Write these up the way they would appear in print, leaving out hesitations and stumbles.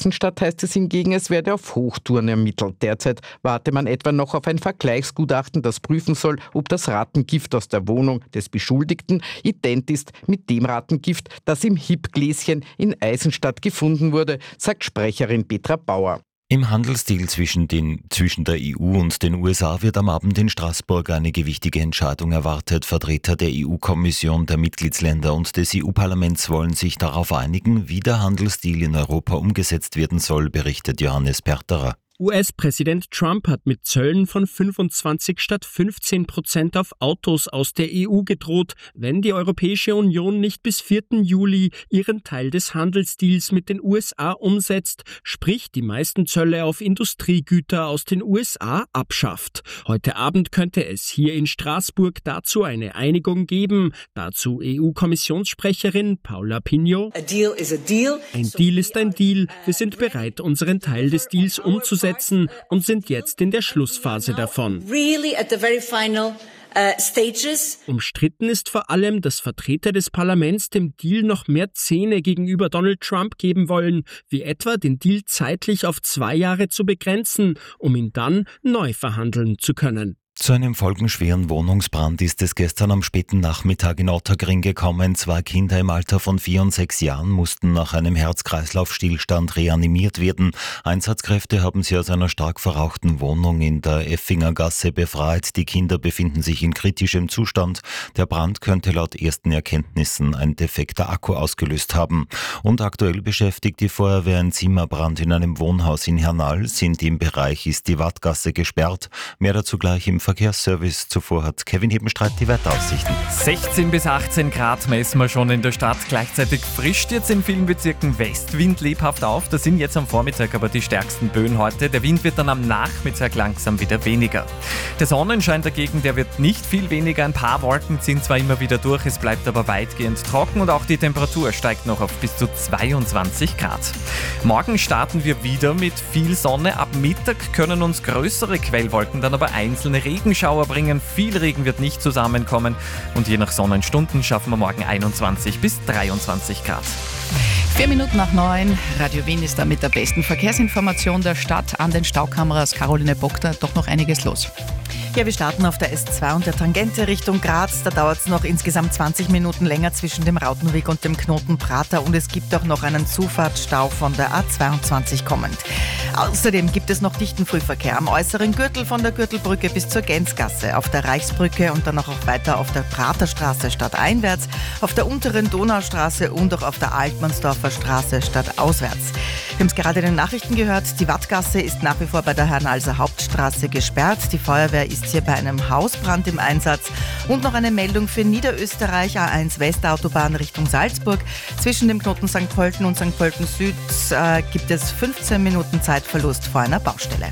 Eisenstadt heißt es hingegen, es werde auf Hochtouren ermittelt. Derzeit warte man etwa noch auf ein Vergleichsgutachten, das prüfen soll, ob das Rattengift aus der Wohnung des Beschuldigten ident ist mit dem Rattengift, das im Hip-Gläschen in Eisenstadt gefunden wurde, sagt Sprecherin Petra Bauer. Im Handelsdeal zwischen der EU und den USA wird am Abend in Straßburg eine gewichtige Entscheidung erwartet. Vertreter der EU-Kommission, der Mitgliedsländer und des EU-Parlaments wollen sich darauf einigen, wie der Handelsdeal in Europa umgesetzt werden soll, berichtet Johannes Perterer. US-Präsident Trump hat mit Zöllen von 25 statt 15% auf Autos aus der EU gedroht, wenn die Europäische Union nicht bis 4. Juli ihren Teil des Handelsdeals mit den USA umsetzt, sprich die meisten Zölle auf Industriegüter aus den USA abschafft. Heute Abend könnte es hier in Straßburg dazu eine Einigung geben. Dazu EU-Kommissionssprecherin Paula Pinho. A deal is a deal. Ein Deal ist ein Deal. Wir sind bereit, unseren Teil des Deals umzusetzen und sind jetzt in der Schlussphase davon. Really at the very final stages. Umstritten ist vor allem, dass Vertreter des Parlaments dem Deal noch mehr Zähne gegenüber Donald Trump geben wollen, wie etwa den Deal zeitlich auf 2 Jahre zu begrenzen, um ihn dann neu verhandeln zu können. Zu einem folgenschweren Wohnungsbrand ist es gestern am späten Nachmittag in Otterkring gekommen. 2 Kinder im Alter von 4 und 6 Jahren mussten nach einem Herz-Kreislauf-Stillstand reanimiert werden. Einsatzkräfte haben sie aus einer stark verrauchten Wohnung in der Effingergasse befreit. Die Kinder befinden sich in kritischem Zustand. Der Brand könnte laut ersten Erkenntnissen ein defekter Akku ausgelöst haben. Und aktuell beschäftigt die Feuerwehr ein Zimmerbrand in einem Wohnhaus in Hernal. In dem Bereich ist die Wattgasse gesperrt. Mehr dazu gleich im Verkehrsservice. Zuvor hat Kevin Hebenstreit die Wetteraussichten. 16 bis 18 Grad messen wir schon in der Stadt. Gleichzeitig frischt jetzt in vielen Bezirken Westwind lebhaft auf. Das sind jetzt am Vormittag aber die stärksten Böen heute. Der Wind wird dann am Nachmittag langsam wieder weniger. Der Sonnenschein dagegen, der wird nicht viel weniger. Ein paar Wolken ziehen zwar immer wieder durch, es bleibt aber weitgehend trocken und auch die Temperatur steigt noch auf bis zu 22 Grad. Morgen starten wir wieder mit viel Sonne. Ab Mittag können uns größere Quellwolken dann aber einzelne Regenschauer bringen. Viel Regen wird nicht zusammenkommen und je nach Sonnenstunden schaffen wir morgen 21 bis 23 Grad. 4 Minuten nach 9. Radio Wien ist da mit der besten Verkehrsinformation der Stadt. An den Staukameras Caroline Bockter doch noch einiges los. Ja, wir starten auf der S2 und der Tangente Richtung Graz. Da dauert es noch insgesamt 20 Minuten länger zwischen dem Rautenweg und dem Knoten Prater und es gibt auch noch einen Zufahrtsstau von der A22 kommend. Außerdem gibt es noch dichten Frühverkehr am äußeren Gürtel von der Gürtelbrücke bis zur Gänzgasse, auf der Reichsbrücke und dann auch weiter auf der Praterstraße stadteinwärts, auf der unteren Donaustraße und auch auf der Altmannsdorfer Straße stadtauswärts. Wir haben es gerade in den Nachrichten gehört, die Wattgasse ist nach wie vor bei der Hernalser Hauptstraße gesperrt. Die Feuerwehr ist hier bei einem Hausbrand im Einsatz. Und noch eine Meldung für Niederösterreich, A1 Westautobahn Richtung Salzburg. Zwischen dem Knoten St. Pölten und St. Pölten Süd gibt es 15 Minuten Zeitverlust vor einer Baustelle.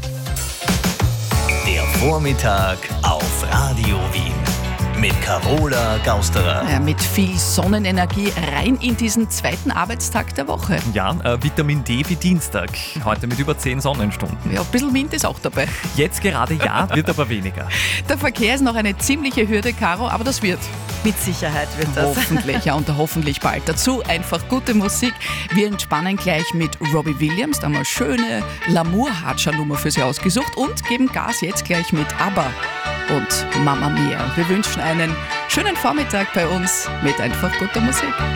Der Vormittag auf Radio Wien. Mit Carola Gausterer. Ja, mit viel Sonnenenergie rein in diesen zweiten Arbeitstag der Woche. Ja, Vitamin D wie Dienstag. Heute mit über 10 Sonnenstunden. Ja, ein bisschen Wind ist auch dabei. Jetzt gerade ja, wird aber weniger. Der Verkehr ist noch eine ziemliche Hürde, Caro, aber das wird. Mit Sicherheit wird das. Hoffentlich, ja, und hoffentlich bald. Dazu einfach gute Musik. Wir entspannen gleich mit Robbie Williams. Da haben wir eine schöne Lamour-Hatscher-Nummer für Sie ausgesucht und geben Gas jetzt gleich mit ABBA und Mamma Mia. Wir wünschen einen schönen Vormittag bei uns mit einfach guter Musik.